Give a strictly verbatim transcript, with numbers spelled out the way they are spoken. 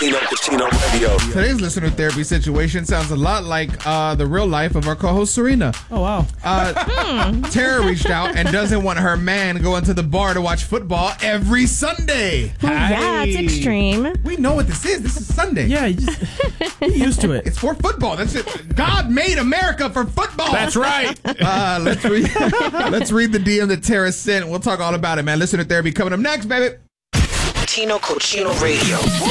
Tino Cucino Radio. Today's listener therapy situation sounds a lot like uh, the real life of our co-host Serena. Oh, wow. Uh, Tara reached out and doesn't want her man going to the bar to watch football every Sunday. Well, yeah, it's extreme. We know what this is. This is Sunday. Yeah, you just get used to it. It's for football. That's it. God made America for football. That's right. Uh, let's read. Let's read the D M that Tara sent. We'll talk all about it, man. Listener therapy coming up next, baby. Tino Cucino Radio.